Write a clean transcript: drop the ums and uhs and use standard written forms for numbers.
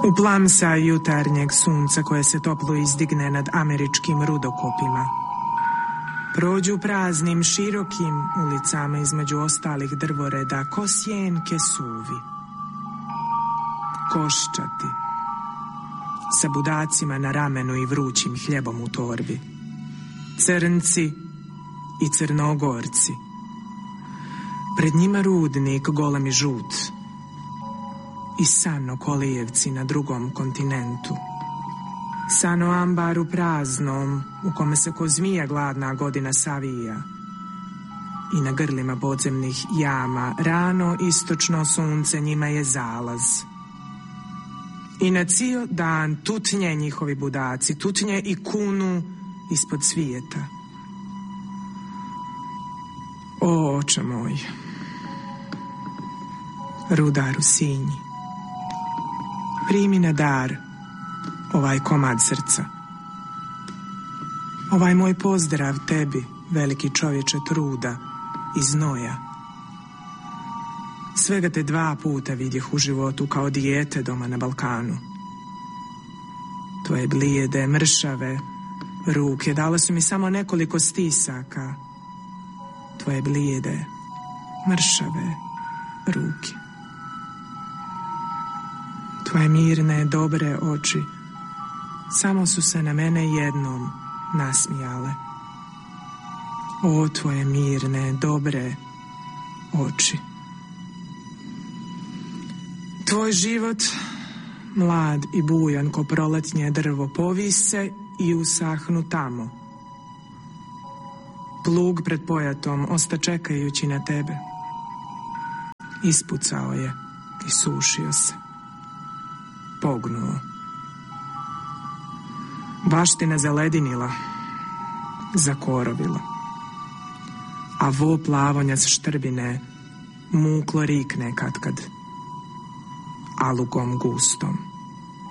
U plamsa jutarnjeg sunca koje se toplo izdigne nad američkim rudokopima. Prođu praznim, širokim ulicama između ostalih drvoreda ko sjenke suvi. Koščati, sa budacima na ramenu i vrućim hljebom u torbi. Crnci i crnogorci. Pred njima rudnik golem i žut. I san o Kolijevci na drugom kontinentu. San o ambaru praznom, u kome se ko zmija gladna godina savija. I na grlima podzemnih jama rano istočno sunce njima je zalaz. I na cijel dan tutnje njihovi budaci, tutnje i kunu ispod svijeta. O, oče moj, rudaru Sinji, primi na dar ovaj komad srca. Ovaj moj pozdrav tebi, veliki čovječe truda i znoja. Svega te 2 puta vidjeh u životu kao dijete doma na Balkanu. Tvoje blijede, mršave ruke dale su mi samo nekoliko stisaka. Tvoje blijede, mršave ruke. Tvoje mirne, dobre oči samo su se na mene jednom nasmijale. O, tvoje mirne, dobre oči. Tvoj život, mlad i bujan ko proletnje drvo, povise i usahnu tamo. Plug pred pojatom osta čekajući na tebe. Ispucao je i sušio se. Pognuo. Baština zaledinila, zakorovila. A vo plavonjac štrbine muklo rikne katkad, alugom gustom.